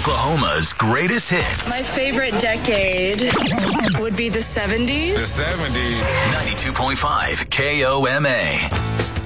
Oklahoma's greatest hits. My favorite decade would be the 70s. The 70s. 92.5 KOMA.